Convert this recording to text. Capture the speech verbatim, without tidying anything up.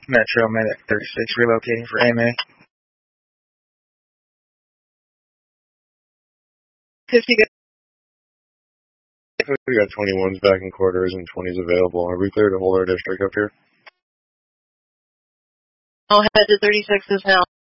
Metro Medic thirty-six relocating for A M A. fifty. We got twenty-ones back in quarters and twenties available. Are we clear to hold our district up here? I'll head to thirty-sixes now.